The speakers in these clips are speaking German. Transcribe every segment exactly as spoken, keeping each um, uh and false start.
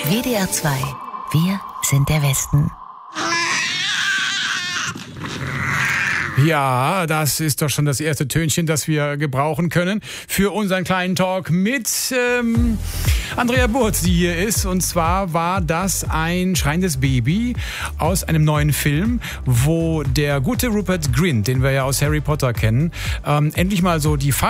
W D R zwei. Wir sind der Westen. Ja, das ist doch schon das erste Tönchen, das wir gebrauchen können für unseren kleinen Talk mit ähm, Andrea Burz, die hier ist. Und zwar war das ein schreiendes Baby aus einem neuen Film, wo der gute Rupert Grint, den wir ja aus Harry Potter kennen, ähm, endlich mal so die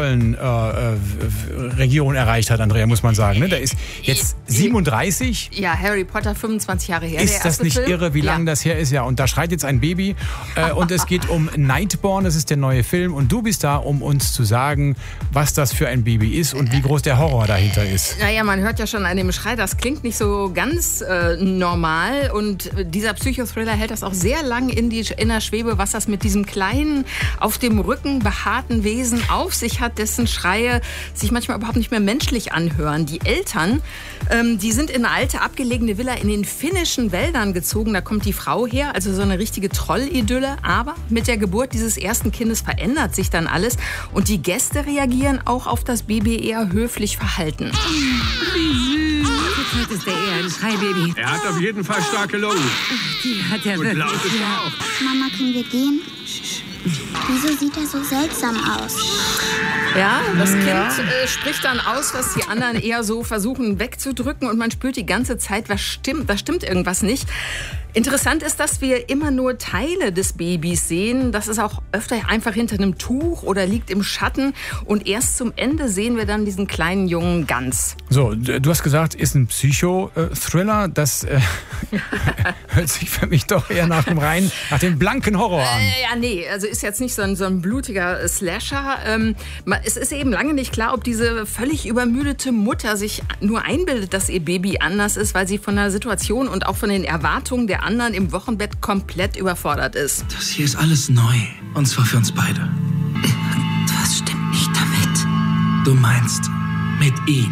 Vaterrollen-Region äh, erreicht hat, Andrea, muss man sagen. Ne? Der ist jetzt siebenunddreißig. Ja, Harry Potter, fünfundzwanzig Jahre her. Ist das nicht Film? irre, wie lange ja. das her ist? Ja, und da schreit jetzt ein Baby äh, und es geht um Nightborn, das ist der neue Film und du bist da, um uns zu sagen, was das für ein Baby ist und wie groß der Horror dahinter ist. Naja, man hört ja schon an dem Schrei, das klingt nicht so ganz äh, normal und dieser Psychothriller hält das auch sehr lang in, die, in der Schwebe, was das mit diesem kleinen, auf dem Rücken behaarten Wesen auf sich hat, dessen Schreie sich manchmal überhaupt nicht mehr menschlich anhören. Die Eltern, ähm, die sind in eine alte, abgelegene Villa in den finnischen Wäldern gezogen, da kommt die Frau her, also so eine richtige Trollidylle, aber mit der Geburt dieses ersten Kindes verändert sich dann alles und die Gäste reagieren auch auf das Baby eher höflich verhalten. Wie süß. Jetzt ist der eher ein Schreibaby. Er hat auf jeden Fall starke Lungen. Die hat er Und wirklich. laut ist er auch. Mama, können wir gehen? Wieso sieht er so seltsam aus? Ja, das Kind äh, spricht dann aus, was die anderen eher so versuchen wegzudrücken und man spürt die ganze Zeit, was stimmt, da stimmt irgendwas nicht. Interessant ist, dass wir immer nur Teile des Babys sehen. Das ist auch öfter einfach hinter einem Tuch oder liegt im Schatten. Und erst zum Ende sehen wir dann diesen kleinen Jungen ganz. So, du hast gesagt, ist ein Psycho-Thriller. Das äh, hört sich für mich doch eher nach dem rein, nach dem blanken Horror an. Äh, ja, nee, also ist jetzt nicht so ein, so ein blutiger Slasher. Ähm, es ist eben lange nicht klar, ob diese völlig übermüdete Mutter sich nur einbildet, dass ihr Baby anders ist, weil sie von der Situation und auch von den Erwartungen der anderen im Wochenbett komplett überfordert ist. Das hier ist alles neu. Und zwar für uns beide. Was stimmt nicht damit? Du meinst mit ihm.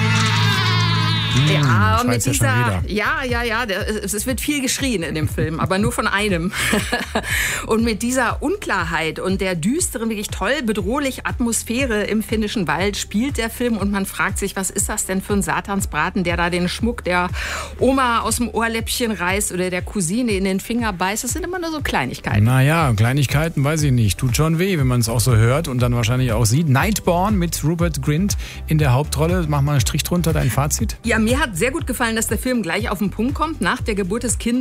Ja, Hm, mit ja schon dieser, wieder. ja, ja, ja, der, es, es wird viel geschrien in dem Film, aber nur von einem. Und mit dieser Unklarheit und der düsteren, wirklich toll bedrohlich Atmosphäre im finnischen Wald spielt der Film und man fragt sich, was ist das denn für ein Satansbraten, der da den Schmuck der Oma aus dem Ohrläppchen reißt oder der Cousine in den Finger beißt. Das sind immer nur so Kleinigkeiten. Naja, Kleinigkeiten weiß ich nicht. Tut schon weh, wenn man es auch so hört und dann wahrscheinlich auch sieht. Nightborn mit Rupert Grint in der Hauptrolle. Mach mal einen Strich drunter, dein Fazit. Ja, mir hat sehr gut gefallen, dass der Film gleich auf den Punkt kommt. Nach der Geburt des Kindes